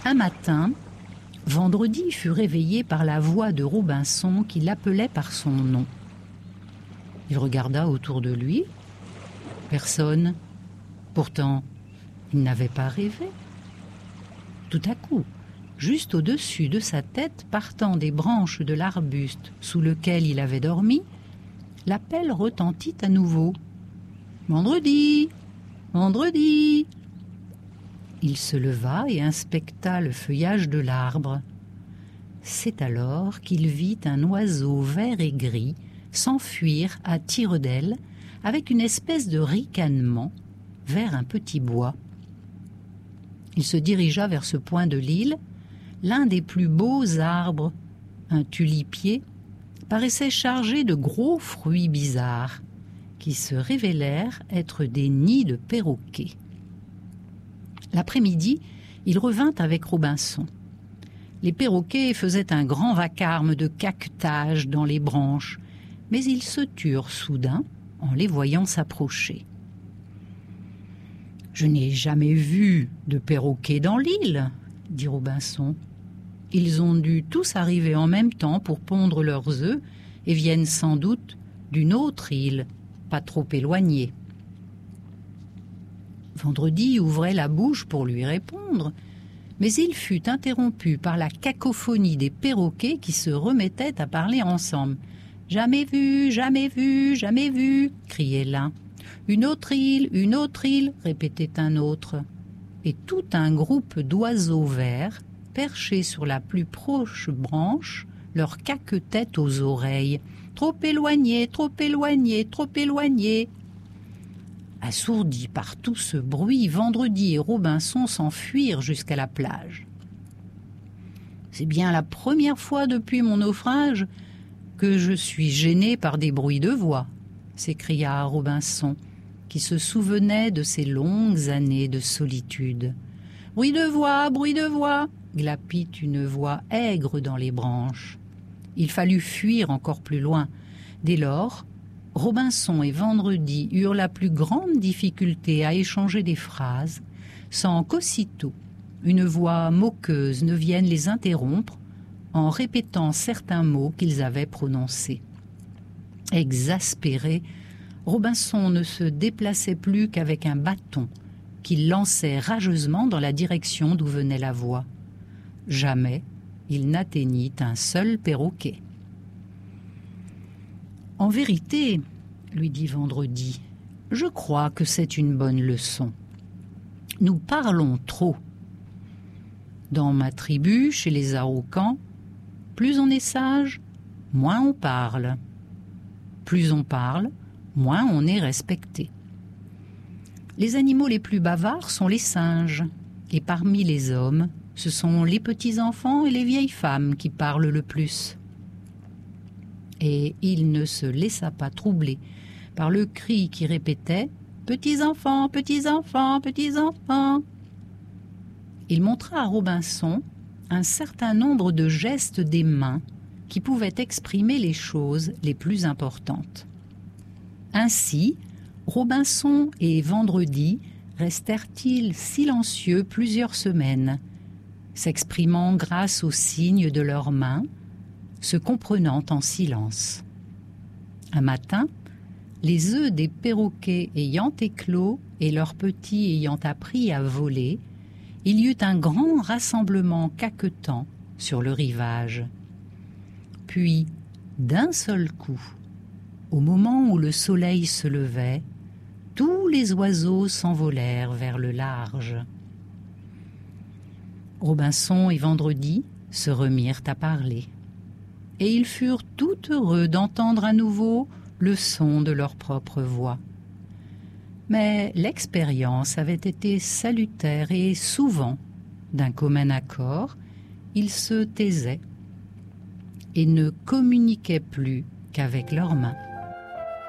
Un matin, Vendredi fut réveillé par la voix de Robinson qui l'appelait par son nom. Il regarda autour de lui. Personne. Pourtant, il n'avait pas rêvé. Tout à coup, juste au-dessus de sa tête, partant des branches de l'arbuste sous lequel il avait dormi, l'appel retentit à nouveau. « Vendredi! Vendredi !» Il se leva et inspecta le feuillage de l'arbre. C'est alors qu'il vit un oiseau vert et gris s'enfuir à tire-d'aile avec une espèce de ricanement vers un petit bois. Il se dirigea vers ce point de l'île. L'un des plus beaux arbres, un tulipier, paraissait chargé de gros fruits bizarres qui se révélèrent être des nids de perroquets. L'après-midi, il revint avec Robinson. Les perroquets faisaient un grand vacarme de caquetage dans les branches, mais ils se turent soudain en les voyant s'approcher. « Je n'ai jamais vu de perroquets dans l'île, » dit Robinson. « Ils ont dû tous arriver en même temps pour pondre leurs œufs et viennent sans doute d'une autre île, pas trop éloignée. » Vendredi ouvrait la bouche pour lui répondre, mais il fut interrompu par la cacophonie des perroquets qui se remettaient à parler ensemble. « Jamais vu, jamais vu, jamais vu !» criait l'un. « une autre île !» répétait un autre. Et tout un groupe d'oiseaux verts, perchés sur la plus proche branche, leur caquetaient aux oreilles. « Trop éloigné, trop éloigné, trop éloigné !» Assourdis par tout ce bruit, Vendredi et Robinson s'enfuirent jusqu'à la plage. « C'est bien la première fois depuis mon naufrage que je suis gêné par des bruits de voix, » s'écria Robinson, qui se souvenait de ses longues années de solitude. « Bruit de voix !» glapit une voix aigre dans les branches. Il fallut fuir encore plus loin. Dès lors, Robinson et Vendredi eurent la plus grande difficulté à échanger des phrases, sans qu'aussitôt une voix moqueuse ne vienne les interrompre en répétant certains mots qu'ils avaient prononcés. Exaspéré, Robinson ne se déplaçait plus qu'avec un bâton qu'il lançait rageusement dans la direction d'où venait la voix. Jamais il n'atteignit un seul perroquet. « En vérité, lui dit Vendredi, je crois que c'est une bonne leçon. Nous parlons trop. Dans ma tribu, chez les Araucans, plus on est sage, moins on parle. Plus on parle, moins on est respecté. Les animaux les plus bavards sont les singes, et parmi les hommes, ce sont les petits-enfants et les vieilles femmes qui parlent le plus. » Et il ne se laissa pas troubler par le cri qui répétait « Petits-enfants, petits-enfants, petits-enfants !» Il montra à Robinson un certain nombre de gestes des mains qui pouvaient exprimer les choses les plus importantes. Ainsi, Robinson et Vendredi restèrent-ils silencieux plusieurs semaines, s'exprimant grâce aux signes de leurs mains, se comprenant en silence. Un matin, les œufs des perroquets ayant éclos et leurs petits ayant appris à voler, il y eut un grand rassemblement caquetant sur le rivage. Puis, d'un seul coup, au moment où le soleil se levait, tous les oiseaux s'envolèrent vers le large. Robinson et Vendredi se remirent à parler. Et ils furent tout heureux d'entendre à nouveau le son de leur propre voix. Mais l'expérience avait été salutaire et souvent, d'un commun accord, ils se taisaient et ne communiquaient plus qu'avec leurs mains.